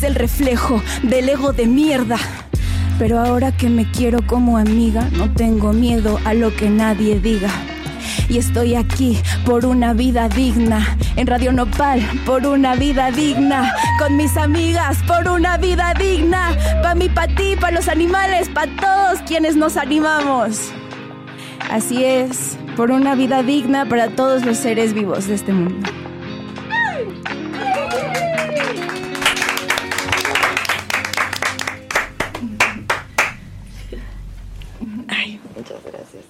el reflejo del ego de mierda. Pero ahora que me quiero como amiga, no tengo miedo a lo que nadie diga. Y estoy aquí por una vida digna, en Radio Nopal por una vida digna, con mis amigas por una vida digna, pa' mí, pa' ti, pa' los animales, pa' todos quienes nos animamos. Así es, por una vida digna para todos los seres vivos de este mundo. Muchas gracias.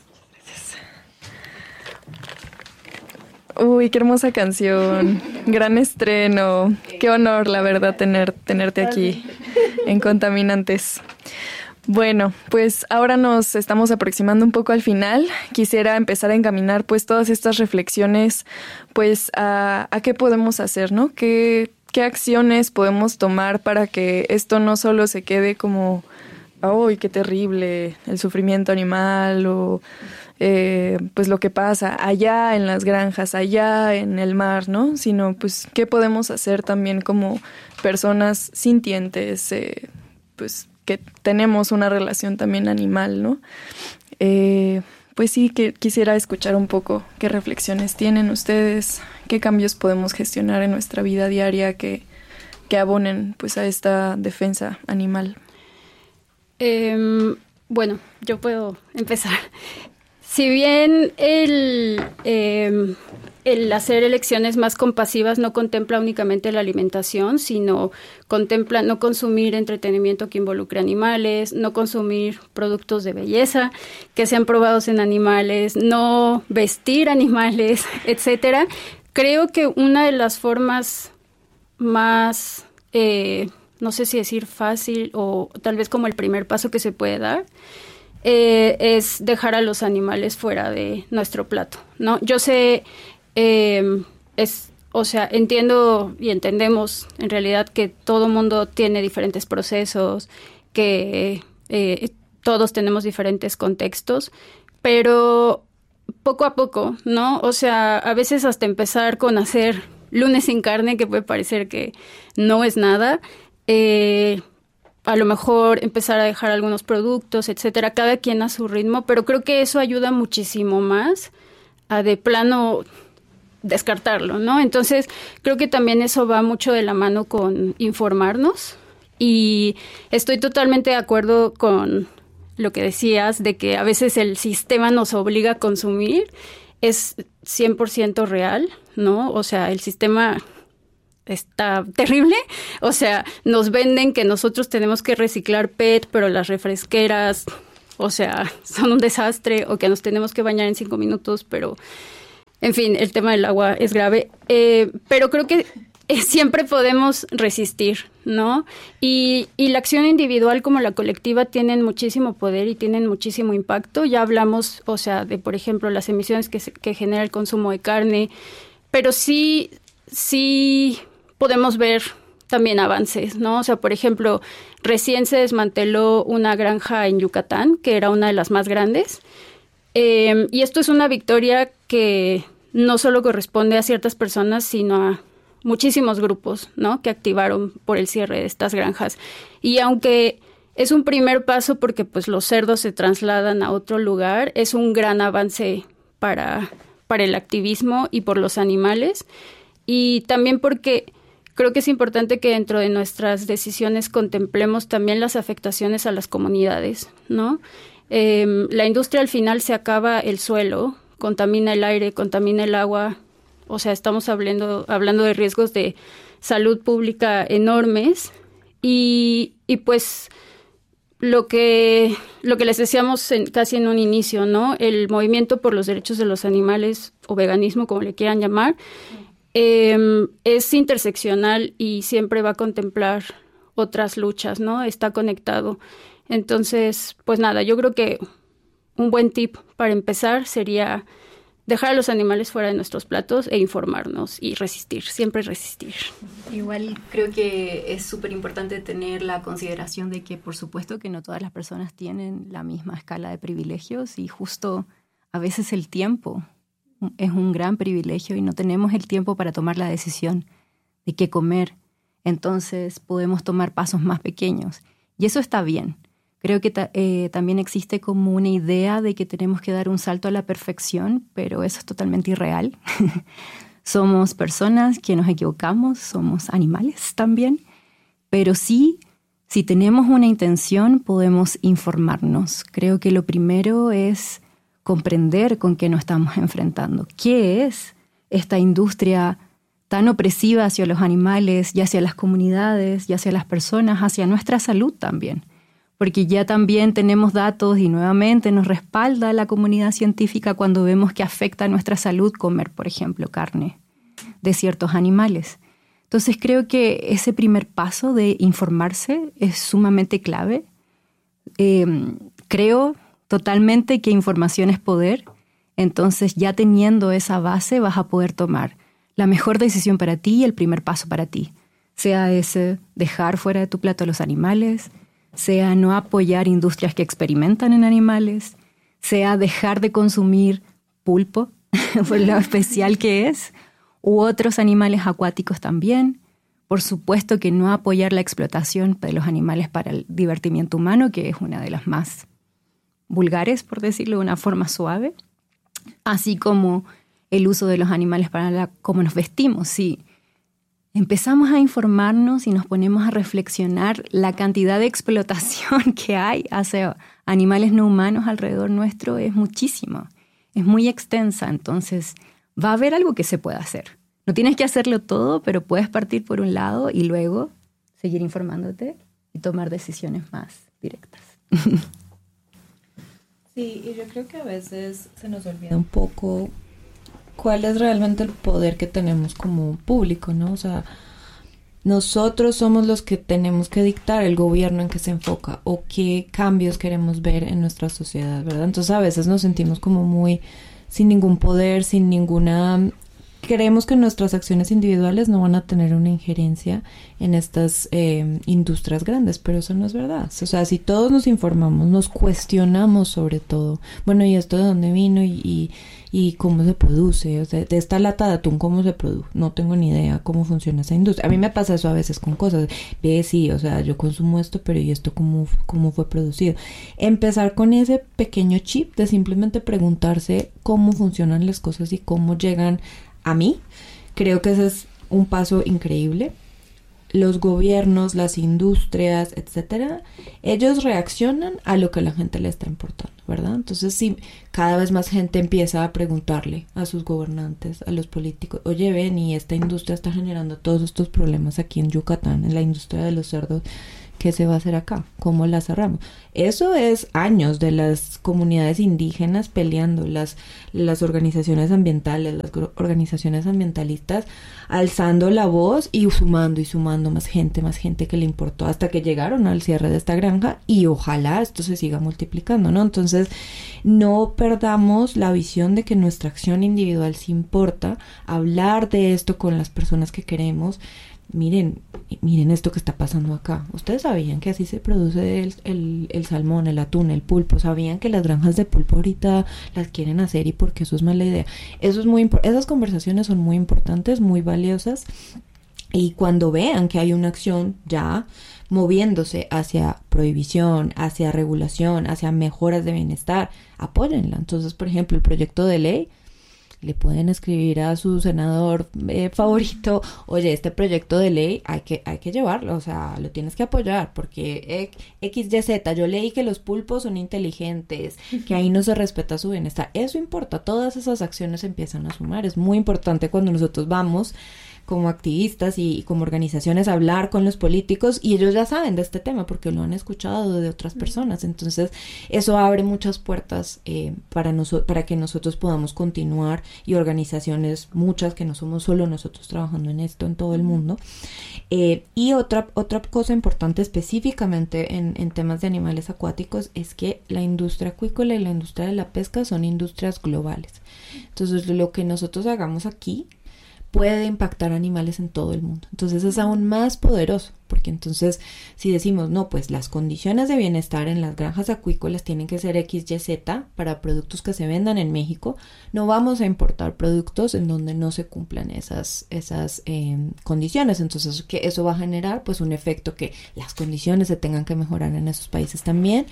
Uy, qué hermosa canción. Gran estreno. Qué honor, la verdad, tenerte aquí en Contaminantes. Bueno, pues ahora nos estamos aproximando un poco al final. Quisiera empezar a encaminar pues todas estas reflexiones pues a qué podemos hacer, ¿no? ¿Qué acciones podemos tomar para que esto no solo se quede como ¡ay, qué terrible! El sufrimiento animal o pues lo que pasa allá en las granjas, allá en el mar, ¿no? Sino pues qué podemos hacer también como personas sintientes, pues que tenemos una relación también animal, ¿no? Pues sí, que quisiera escuchar un poco qué reflexiones tienen ustedes, qué cambios podemos gestionar en nuestra vida diaria que abonen pues a esta defensa animal. Bueno, yo puedo empezar. Si bien el hacer elecciones más compasivas no contempla únicamente la alimentación, sino contempla no consumir entretenimiento que involucre animales, no consumir productos de belleza que sean probados en animales, no vestir animales, etcétera. Creo que una de las formas más no sé si decir fácil o tal vez como el primer paso que se puede dar, es dejar a los animales fuera de nuestro plato, ¿no? Yo sé, entiendo y entendemos en realidad que todo mundo tiene diferentes procesos, que todos tenemos diferentes contextos, pero poco a poco, ¿no? O sea, a veces hasta empezar con hacer lunes sin carne, que puede parecer que no es nada, a lo mejor empezar a dejar algunos productos, etcétera, cada quien a su ritmo, pero creo que eso ayuda muchísimo más a de plano descartarlo, ¿no? Entonces, creo que también eso va mucho de la mano con informarnos y estoy totalmente de acuerdo con lo que decías de que a veces el sistema nos obliga a consumir, es 100% real, ¿no? O sea, el sistema está terrible, o sea, nos venden que nosotros tenemos que reciclar PET, pero las refresqueras, o sea, son un desastre, o que nos tenemos que bañar en 5 minutos, pero, en fin, el tema del agua es grave, pero creo que siempre podemos resistir, ¿no? Y la acción individual como la colectiva tienen muchísimo poder y tienen muchísimo impacto. Ya hablamos, o sea, de, por ejemplo, las emisiones que genera el consumo de carne, pero sí podemos ver también avances, ¿no? O sea, por ejemplo, recién se desmanteló una granja en Yucatán, que era una de las más grandes, y esto es una victoria que no solo corresponde a ciertas personas, sino a muchísimos grupos, ¿no? Que activaron por el cierre de estas granjas. Y aunque es un primer paso porque pues los cerdos se trasladan a otro lugar, es un gran avance para el activismo y por los animales. Y también porque creo que es importante que dentro de nuestras decisiones contemplemos también las afectaciones a las comunidades, ¿no? La industria al final se acaba el suelo, contamina el aire, contamina el agua. O sea, estamos hablando de riesgos de salud pública enormes y pues lo que les decíamos casi en un inicio, ¿no? El movimiento por los derechos de los animales o veganismo, como le quieran llamar, es interseccional y siempre va a contemplar otras luchas, ¿no? Está conectado. Entonces, pues nada, yo creo que un buen tip para empezar sería dejar a los animales fuera de nuestros platos e informarnos y resistir, siempre resistir. Igual creo que es súper importante tener la consideración de que por supuesto que no todas las personas tienen la misma escala de privilegios y justo a veces el tiempo es un gran privilegio y no tenemos el tiempo para tomar la decisión de qué comer Entonces podemos tomar pasos más pequeños. Y eso está bien. Creo que también existe como una idea de que tenemos que dar un salto a la perfección, pero eso es totalmente irreal. Somos personas que nos equivocamos, somos animales también, pero sí, si tenemos una intención, podemos informarnos. Creo que lo primero es comprender con qué nos estamos enfrentando. ¿Qué es esta industria tan opresiva hacia los animales y hacia las comunidades y hacia las personas, hacia nuestra salud también? Porque ya también tenemos datos y nuevamente nos respalda la comunidad científica cuando vemos que afecta a nuestra salud comer, por ejemplo, carne de ciertos animales. Entonces creo que ese primer paso de informarse es sumamente clave. Creo totalmente que información es poder, entonces ya teniendo esa base vas a poder tomar la mejor decisión para ti y el primer paso para ti. Sea ese dejar fuera de tu plato a los animales, sea no apoyar industrias que experimentan en animales, sea dejar de consumir pulpo, por lo especial que es, u otros animales acuáticos también. Por supuesto que no apoyar la explotación de los animales para el divertimiento humano, que es una de las más vulgares, por decirlo de una forma suave, así como el uso de los animales para cómo nos vestimos. Sí. Empezamos a informarnos y nos ponemos a reflexionar la cantidad de explotación que hay hacia animales no humanos alrededor nuestro es muchísimo, es muy extensa, entonces va a haber algo que se pueda hacer. No tienes que hacerlo todo, pero puedes partir por un lado y luego seguir informándote y tomar decisiones más directas. Sí, y yo creo que a veces se nos olvida un poco cuál es realmente el poder que tenemos como público, ¿no? O sea, nosotros somos los que tenemos que dictar el gobierno en qué se enfoca o qué cambios queremos ver en nuestra sociedad, ¿verdad? Entonces a veces nos sentimos como muy sin ningún poder, sin ninguna... Creemos que nuestras acciones individuales no van a tener una injerencia en estas industrias grandes, pero eso no es verdad. O sea, si todos nos informamos, nos cuestionamos sobre todo, bueno, ¿y esto de dónde vino? Y cómo se produce, o sea, de esta lata de atún, ¿cómo se produce? No tengo ni idea cómo funciona esa industria. A mí me pasa eso a veces con cosas, sí, o sea, yo consumo esto, pero ¿y esto cómo fue producido? Empezar con ese pequeño chip de simplemente preguntarse cómo funcionan las cosas y cómo llegan a mí, creo que ese es un paso increíble. Los gobiernos, las industrias, etcétera, ellos reaccionan a lo que la gente le está importando, ¿verdad? Entonces, si cada vez más gente empieza a preguntarle a sus gobernantes, a los políticos, oye, ven, y esta industria está generando todos estos problemas aquí en Yucatán, en la industria de los cerdos, ¿qué se va a hacer acá? ¿Cómo la cerramos? Eso es años de las comunidades indígenas peleando, las organizaciones ambientales, las organizaciones ambientalistas alzando la voz y sumando más gente que le importó hasta que llegaron al cierre de esta granja y ojalá esto se siga multiplicando, ¿no? Entonces, no perdamos la visión de que nuestra acción individual sí importa, hablar de esto con las personas que queremos. Miren esto que está pasando acá. ¿Ustedes sabían que así se produce el salmón, el atún, el pulpo? ¿Sabían que las granjas de pulpo ahorita las quieren hacer y porque eso es mala idea? Eso es esas conversaciones son muy importantes, muy valiosas. Y cuando vean que hay una acción ya moviéndose hacia prohibición, hacia regulación, hacia mejoras de bienestar, apóyenla. Entonces, por ejemplo, el proyecto de ley, le pueden escribir a su senador favorito, oye, este proyecto de ley hay que llevarlo, o sea, lo tienes que apoyar, porque XYZ, yo leí que los pulpos son inteligentes, que ahí no se respeta su bienestar, eso importa, todas esas acciones empiezan a sumar, es muy importante cuando nosotros vamos como activistas y como organizaciones a hablar con los políticos y ellos ya saben de este tema porque lo han escuchado de otras personas, entonces eso abre muchas puertas para que nosotros podamos continuar y organizaciones, muchas que no somos solo nosotros trabajando en esto en todo el mundo. Y otra cosa importante específicamente en temas de animales acuáticos es que la industria acuícola y la industria de la pesca son industrias globales, entonces lo que nosotros hagamos aquí puede impactar animales en todo el mundo. Entonces es aún más poderoso, porque entonces si decimos, no, pues las condiciones de bienestar en las granjas acuícolas tienen que ser X, Y, Z para productos que se vendan en México, no vamos a importar productos en donde no se cumplan esas condiciones. Entonces que eso va a generar pues un efecto que las condiciones se tengan que mejorar en esos países también,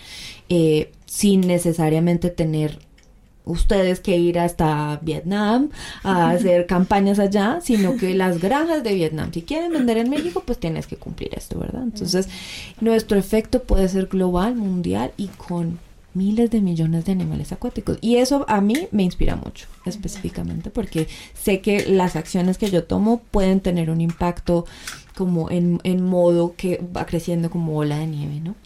sin necesariamente tener ustedes que ir hasta Vietnam a hacer campañas allá, sino que las granjas de Vietnam, si quieren vender en México, pues tienes que cumplir esto, ¿verdad? Entonces, nuestro efecto puede ser global, mundial y con miles de millones de animales acuáticos. Y eso a mí me inspira mucho, específicamente, porque sé que las acciones que yo tomo pueden tener un impacto como en modo que va creciendo como bola de nieve, ¿no?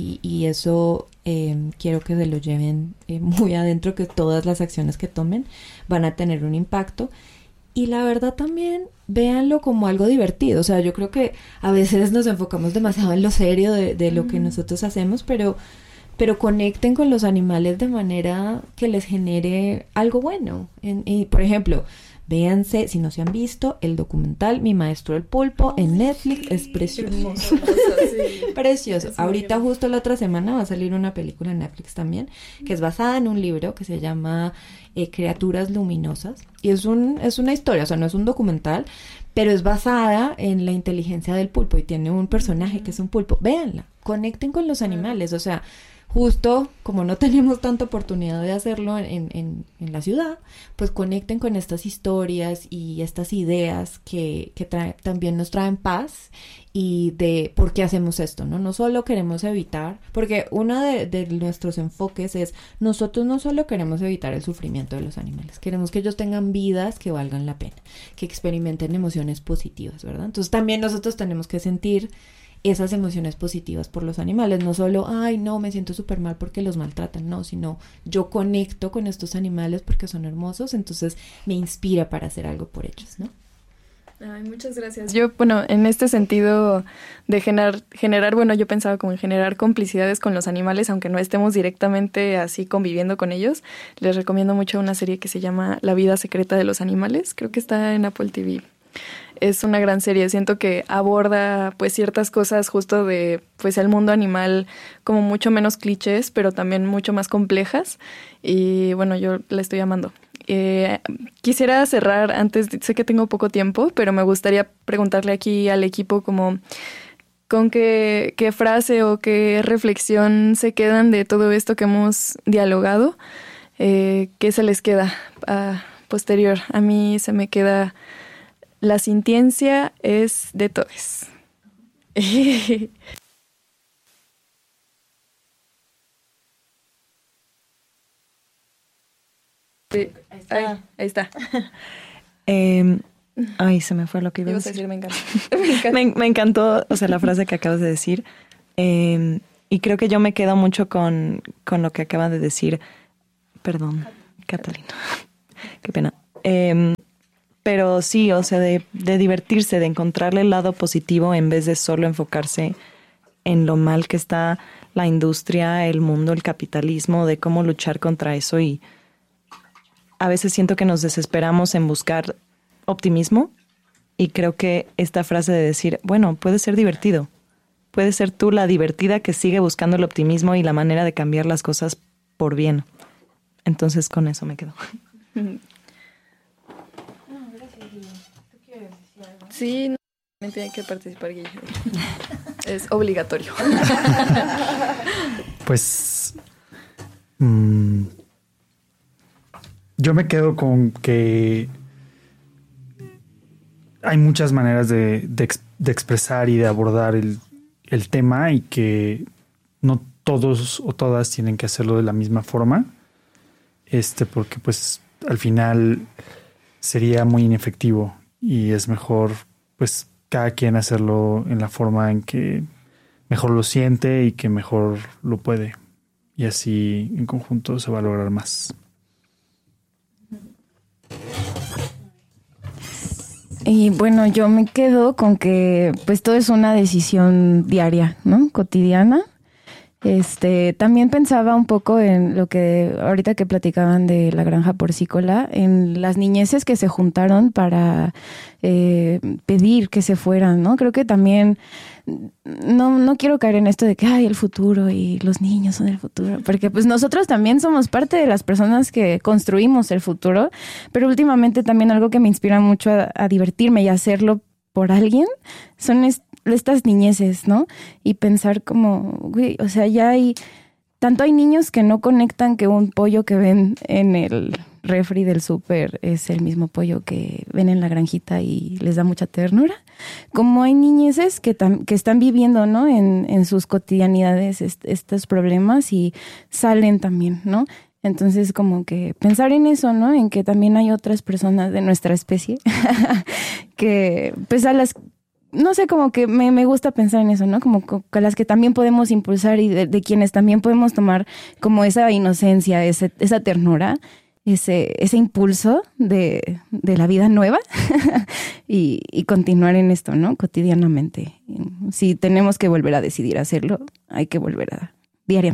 Y eso quiero que se lo lleven muy adentro, que todas las acciones que tomen van a tener un impacto. Y la verdad también, véanlo como algo divertido. O sea, yo creo que a veces nos enfocamos demasiado en lo serio de lo que nosotros hacemos, pero conecten con los animales de manera que les genere algo bueno. Y por ejemplo, véanse, si no se han visto, el documental Mi Maestro el Pulpo en Netflix. Es precioso. Hermoso, sí. Precioso. Es Ahorita justo la otra semana va a salir una película en Netflix también, que es basada en un libro que se llama Criaturas Luminosas. Y es una historia, o sea, no es un documental, pero es basada en la inteligencia del pulpo y tiene un personaje que es un pulpo. Véanla, conecten con los animales, o sea, justo como no tenemos tanta oportunidad de hacerlo en la ciudad, pues conecten con estas historias y estas ideas que también nos traen paz y de por qué hacemos esto, ¿no? No solo queremos evitar, porque uno de nuestros enfoques es, nosotros no solo queremos evitar el sufrimiento de los animales, queremos que ellos tengan vidas que valgan la pena, que experimenten emociones positivas, ¿verdad? Entonces también nosotros tenemos que sentir esas emociones positivas por los animales, no solo, ay, no, me siento súper mal porque los maltratan, no, sino yo conecto con estos animales porque son hermosos, entonces me inspira para hacer algo por ellos, ¿no? Ay, muchas gracias. Yo, bueno, en este sentido de generar, bueno, yo pensaba como en generar complicidades con los animales, aunque no estemos directamente así conviviendo con ellos. Les recomiendo mucho una serie que se llama La vida secreta de los animales, creo que está en Apple TV. Es una gran serie, siento que aborda pues ciertas cosas justo de pues el mundo animal como mucho menos clichés, pero también mucho más complejas y bueno, yo la estoy amando. Quisiera cerrar antes, sé que tengo poco tiempo, pero me gustaría preguntarle aquí al equipo como con qué frase o qué reflexión se quedan de todo esto que hemos dialogado, qué se les queda posterior. A mí se me queda: la sintiencia es de todos. Sí, ahí está. Ay, se me fue lo que iba a decir. Me encanta. Me encantó, o sea, la frase que acabas de decir. Y creo que yo me quedo mucho con lo que acaban de decir. Perdón, Catalina. Qué pena. Pero sí, o sea, de divertirse, de encontrarle el lado positivo en vez de solo enfocarse en lo mal que está la industria, el mundo, el capitalismo, de cómo luchar contra eso. Y a veces siento que nos desesperamos en buscar optimismo y creo que esta frase de decir, bueno, puede ser divertido. Puede ser tú la divertida que sigue buscando el optimismo y la manera de cambiar las cosas por bien. Entonces con eso me quedo. Sí, no tiene que participar, Guille. Es obligatorio. Pues yo me quedo con que hay muchas maneras de expresar y de abordar el tema y que no todos o todas tienen que hacerlo de la misma forma, porque pues al final sería muy inefectivo y es mejor pues cada quien hacerlo en la forma en que mejor lo siente y que mejor lo puede, y así en conjunto se va a lograr más. Y bueno, yo me quedo con que pues todo es una decisión diaria, ¿no? Cotidiana. También pensaba un poco en lo que ahorita que platicaban de la granja porcícola, en las niñeces que se juntaron para pedir que se fueran, ¿no? Creo que también no quiero caer en esto de que el futuro y los niños son el futuro, porque pues nosotros también somos parte de las personas que construimos el futuro, pero últimamente también algo que me inspira mucho a divertirme y a hacerlo por alguien son estas niñeces, ¿no? Y pensar como, güey, o sea, hay niños que no conectan que un pollo que ven en el refri del súper es el mismo pollo que ven en la granjita y les da mucha ternura. Como hay niñeces que están viviendo, ¿no? En sus cotidianidades estos problemas y salen también, ¿no? Entonces como que pensar en eso, ¿no? En que también hay otras personas de nuestra especie que pues a las... No sé, como que me gusta pensar en eso, ¿no? Como con las que también podemos impulsar y de quienes también podemos tomar como esa inocencia, esa ternura, ese impulso de la vida nueva y continuar en esto, ¿no? Cotidianamente. Si tenemos que volver a decidir hacerlo, hay que volver diario.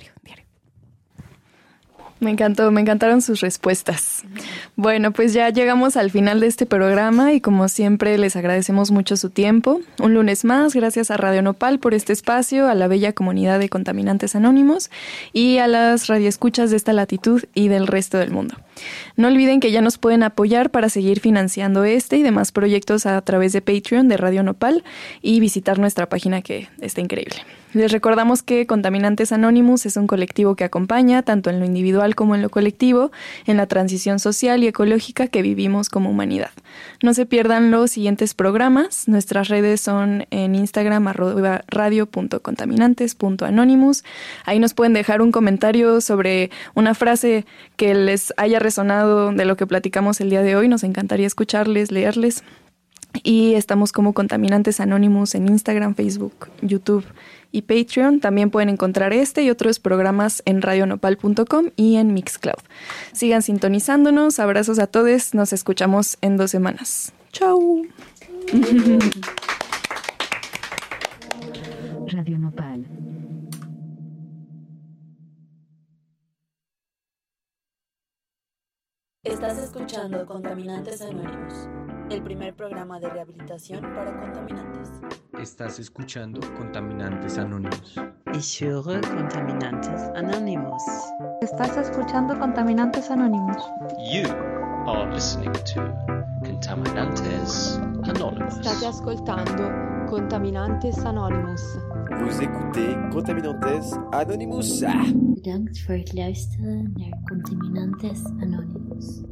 Me encantaron sus respuestas. Bueno, pues ya llegamos al final de este programa y como siempre les agradecemos mucho su tiempo. Un lunes más, gracias a Radio Nopal por este espacio, a la bella comunidad de Contaminantes Anónimos y a las radioescuchas de esta latitud y del resto del mundo. No olviden que ya nos pueden apoyar para seguir financiando este y demás proyectos a través de Patreon de Radio Nopal y visitar nuestra página que está increíble. Les recordamos que Contaminantes Anonymous es un colectivo que acompaña, tanto en lo individual como en lo colectivo, en la transición social y ecológica que vivimos como humanidad. No se pierdan los siguientes programas. Nuestras redes son en Instagram @radio.contaminantes.anonymous. Ahí nos pueden dejar un comentario sobre una frase que les haya resonado de lo que platicamos el día de hoy. Nos encantaría escucharles, leerles. Y estamos como Contaminantes Anonymous en Instagram, Facebook, YouTube y Patreon. También pueden encontrar este y otros programas en radionopal.com y en Mixcloud. Sigan sintonizándonos. Abrazos a todos. Nos escuchamos en 2 semanas. ¡Chau! Radio Nopal. Estás escuchando Contaminantes Anónimos, el primer programa de rehabilitación para contaminantes. Estás escuchando Contaminantes Anónimos. Ich höre Contaminantes Anonymous. Estás escuchando Contaminantes Anónimos. You are listening to Contaminantes Anonymous. State ascoltando Contaminantes Anonymous. Vous écoutez Contaminantes Anonymous. Bedankt voor het luisteren naar Contaminantes Anonymous.